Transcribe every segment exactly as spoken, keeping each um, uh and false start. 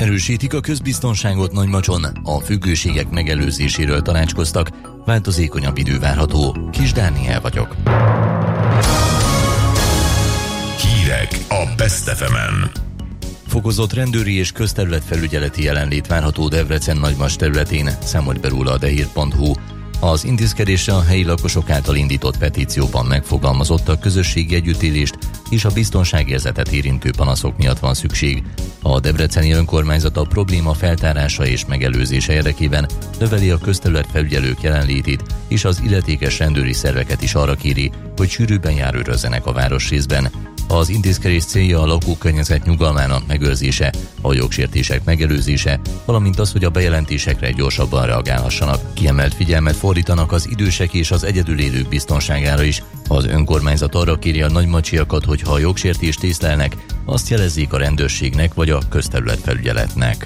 Erősítik a közbiztonságot Nagymacson, a függőségek megelőzéséről tanácskoztak, változékonyabb idő várható. Kis Dániel vagyok. Hírek a Best ef emen. Fokozott rendőri és közterületfelügyeleti jelenlét várható Debrecen Nagymas területén, számolt be róla a dehír pont hu. Az intézkedésre a helyi lakosok által indított petícióban megfogalmazott a közösségi együttélést és a biztonságérzetet érintő panaszok miatt van szükség. A debreceni önkormányzat a probléma feltárása és megelőzése érdekében növeli a közterületfelügyelők jelenlétét, és az illetékes rendőri szerveket is arra kéri, hogy sűrűbben járőrözzenek a városrészben. Az intézkedés célja a lakókörnyezet nyugalmának megőrzése, a jogsértések megelőzése, valamint az, hogy a bejelentésekre gyorsabban reagálhassanak. Kiemelt figyelmet fordítanak az idősek és az egyedül élők biztonságára is. Az önkormányzat arra kéri a nagymacsiakat, hogy ha a jogsértést észlelnek, azt jelezzék a rendőrségnek vagy a közterületfelügyeletnek.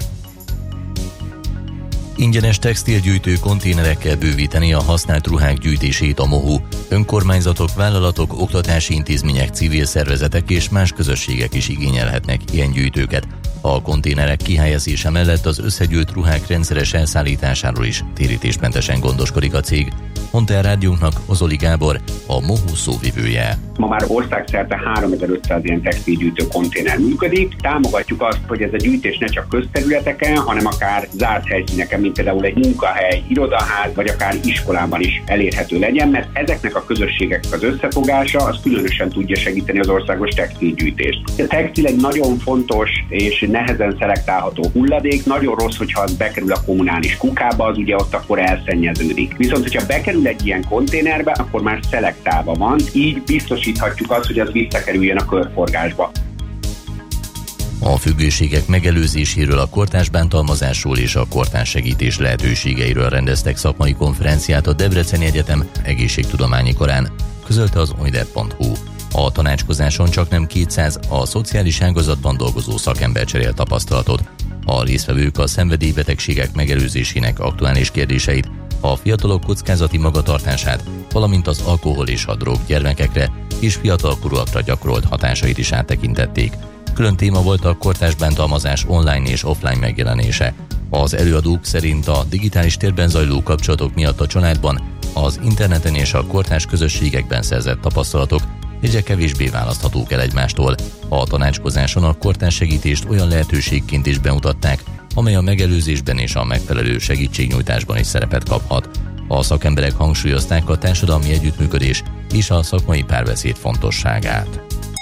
Ingyenes textilgyűjtő konténerekkel bővíteni a használt ruhák gyűjtését a MOHU. Önkormányzatok, vállalatok, oktatási intézmények, civil szervezetek és más közösségek is igényelhetnek ilyen gyűjtőket. A konténerek kihelyezése mellett az összegyűjt ruhák rendszeres elszállításáról is térítésmentesen gondoskodik a cég, mondta el rádiónknak Ozoli Gábor, a MOHU szóvivője. Ma már országszerte háromezer-ötszáz ilyen textilgyűjtő konténer működik. Támogatjuk azt, hogy ez a gyűjtés ne csak közterületeken, hanem akár zárt helyszíneken, mint például egy munkahely, irodaház, vagy akár iskolában is elérhető legyen, mert ezeknek a közösségeknek az összefogása az különösen tudja segíteni az országos textilgyűjtést. A textil egy nagyon fontos és nehezen szelektálható hulladék, nagyon rossz, hogyha az bekerül a kommunális kukába, az ugye ott akkor elszennyeződik. Viszont, hogyha bekerül egy ilyen konténerbe, akkor már szelektálva van, így biztosíthatjuk azt, hogy az visszakerüljön a körforgásba. A függőségek megelőzéséről, a kortárs bántalmazásról és a kortárs segítés lehetőségeiről rendeztek szakmai konferenciát a Debreceni Egyetem egészségtudományi karán, közölte az oider pont hu. A tanácskozáson csaknem kétszáz a szociális ágazatban dolgozó szakember cserélt tapasztalatot. A résztvevők a szenvedélybetegségek megelőzésének aktuális kérdéseit, a fiatalok kockázati magatartását, valamint az alkohol és a drog gyermekekre és fiatalkorúakra gyakorolt hatásait is áttekintették. Külön téma volt a kortárs bántalmazás online és offline megjelenése. Az előadók szerint a digitális térben zajló kapcsolatok miatt a családban, az interneten és a kortárs közösségekben szerzett tapasztalatok egyre kevésbé választhatók el egymástól. A tanácskozáson a kortárs segítést olyan lehetőségként is bemutatták, amely a megelőzésben és a megfelelő segítségnyújtásban is szerepet kaphat. A szakemberek hangsúlyozták a társadalmi együttműködés és a szakmai párbeszéd fontosságát.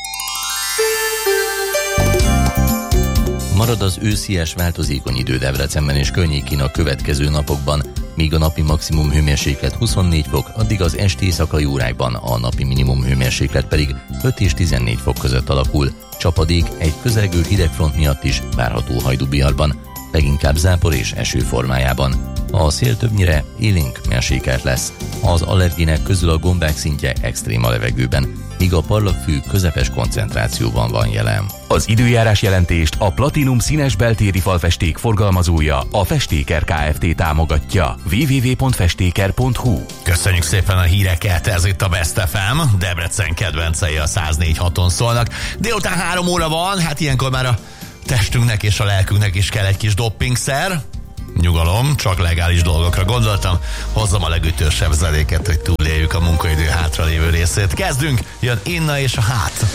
Marad az őszies változékony idő Debrecenben és környékén a következő napokban, míg a napi maximum hőmérséklet huszonnégy fok, addig az esti éjszakai órákban a napi minimum hőmérséklet pedig öt és tizennégy fok között alakul. Csapadék egy közelgő hidegfront miatt is várható Hajdúbiharban, leginkább zápor és eső formájában. A szél többnyire élénk mérsékelt lesz. Az allergének közül a gombák szintje extrém a levegőben, míg a parlagfű közepes koncentrációban van jelen. Az időjárás jelentést a Platinum színes beltéri falfesték forgalmazója, a Festéker Kft. Támogatja. double-u double-u double-u pont festéker pont hu. Köszönjük szépen a híreket, ez itt a Best ef em, Debrecen kedvencei a száz négy haton szólnak. Délután három óra van, hát ilyenkor már a testünknek és a lelkünknek is kell egy kis doppingszer. Nyugalom, csak legális dolgokra gondoltam. Hozzam a legütősebb zenéket, hogy túléljük a munkaidő hátralévő részét. Kezdünk, jön Inna és a Hát.